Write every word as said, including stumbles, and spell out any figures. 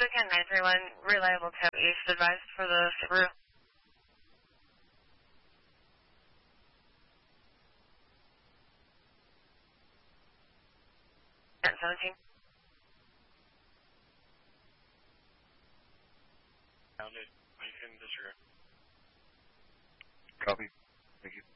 SoCal nine three one, reliable temp east advised for the Subaru. At seventeen. Found it. You can disregard. Copy. Thank you.